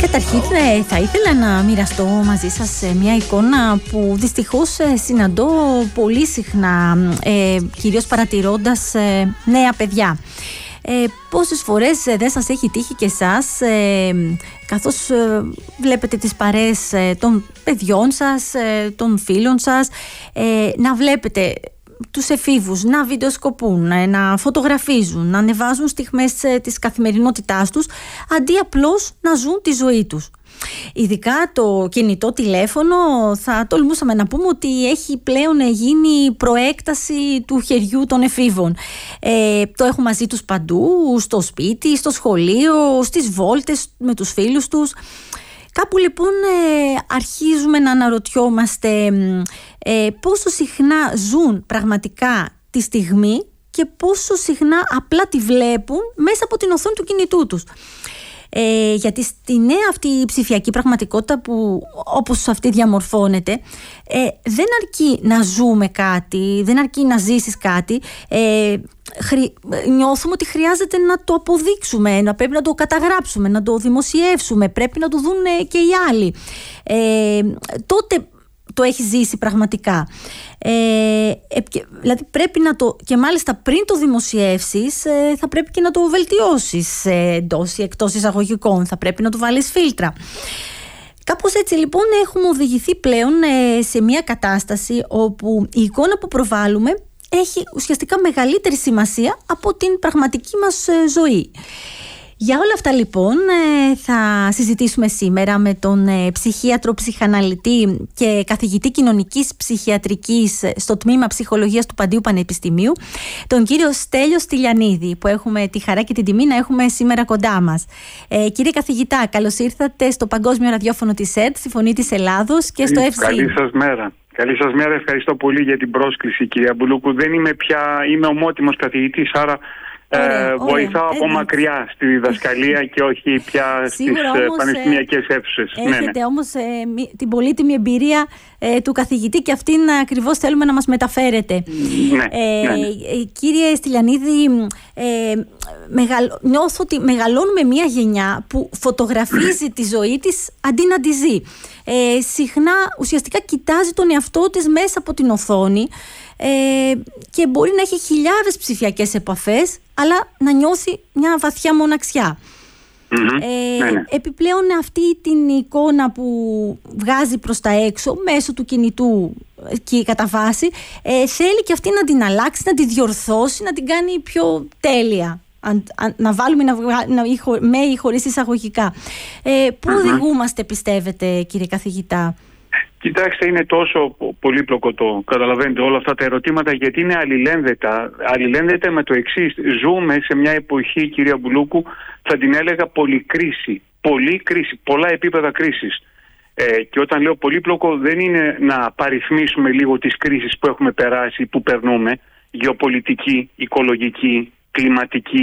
Καταρχήν θα ήθελα να μοιραστώ μαζί σας μια εικόνα που δυστυχώς συναντώ πολύ συχνά, κυρίως παρατηρώντας νέα παιδιά. Πόσες φορές δεν σας έχει τύχει και εσάς, καθώς βλέπετε τις παρέες των παιδιών σας, των φίλων σας, να βλέπετε τους εφήβους να βιντεοσκοπούν, να φωτογραφίζουν, να ανεβάζουν στιγμές της καθημερινότητάς τους, αντί απλώς να ζουν τη ζωή τους. Ειδικά το κινητό τηλέφωνο, θα τολμούσαμε να πούμε ότι έχει πλέον γίνει προέκταση του χεριού των εφήβων. Το έχουν μαζί τους παντού, στο σπίτι, στο σχολείο, στις βόλτες με τους φίλους τους. Κάπου λοιπόν αρχίζουμε να αναρωτιόμαστε πόσο συχνά ζουν πραγματικά τη στιγμή και πόσο συχνά απλά τη βλέπουν μέσα από την οθόνη του κινητού τους. Γιατί στη νέα αυτή ψηφιακή πραγματικότητα που όπως αυτή διαμορφώνεται, δεν αρκεί να ζούμε κάτι, δεν αρκεί να ζήσεις κάτι, νιώθουμε ότι χρειάζεται να το αποδείξουμε, να πρέπει να το καταγράψουμε, να το δημοσιεύσουμε, πρέπει να το δουν και οι άλλοι. Τότε το έχει ζήσει πραγματικά. Δηλαδή πρέπει να το, και μάλιστα πριν το δημοσιεύσεις, θα πρέπει και να το βελτιώσεις εντός ή εκτός εισαγωγικών, θα πρέπει να του βάλεις φίλτρα. Κάπως έτσι λοιπόν έχουμε οδηγηθεί πλέον σε μια κατάσταση όπου η εικόνα που προβάλλουμε έχει ουσιαστικά μεγαλύτερη σημασία από την πραγματική μας ζωή. Για όλα αυτά λοιπόν θα συζητήσουμε σήμερα με τον ψυχίατρο, ψυχαναλυτή και καθηγητή κοινωνικής ψυχιατρικής στο τμήμα ψυχολογίας του Παντίου Πανεπιστημίου, τον κύριο Στέλιο Στυλιανίδη, που έχουμε τη χαρά και την τιμή να έχουμε σήμερα κοντά μας. Κύριε καθηγητά, καλώς ήρθατε στο Παγκόσμιο Ραδιόφωνο της ΕΡΤ, στη Φωνή της Ελλάδος και στο FC. Καλή σας μέρα. Καλή σας μέρα, ευχαριστώ πολύ για την πρόσκληση, κυρία Μπουλούκου. Δεν είμαι πια, είμαι ομότιμος καθηγητής, άρα βοηθάω από μακριά στη διδασκαλία και όχι πια στις πανεπιστημιακές αίθουσες. Έχετε όμως την πολύτιμη εμπειρία του καθηγητή και αυτήν ακριβώς θέλουμε να μας μεταφέρετε. Κύριε Στυλιανίδη, νιώθω ότι μεγαλώνουμε μια γενιά που φωτογραφίζει τη ζωή της αντί να τη ζει. Συχνά ουσιαστικά κοιτάζει τον εαυτό της μέσα από την οθόνη και μπορεί να έχει χιλιάδες ψηφιακές επαφές, αλλά να νιώθει μια βαθιά μοναξιά. Επιπλέον αυτή την εικόνα που βγάζει προς τα έξω μέσω του κινητού και κατά βάση, θέλει και αυτή να την αλλάξει, να την διορθώσει, να την κάνει πιο τέλεια. Να βάλουμε με ή χωρίς εισαγωγικά. Πού οδηγούμαστε, πιστεύετε, κύριε καθηγητά? Κοιτάξτε, είναι τόσο πολύπλοκο το καταλαβαίνετε όλα αυτά τα ερωτήματα, γιατί είναι αλληλένδετα με το εξής. Ζούμε σε μια εποχή, κυρία Μπουλούκου, θα την έλεγα πολυκρίση. Πολλά επίπεδα κρίσης. Και όταν λέω πολύπλοκο, δεν είναι να παριθμίσουμε λίγο τις κρίσεις που έχουμε περάσει, που περνούμε, γεωπολιτική, οικολογική, κλιματική,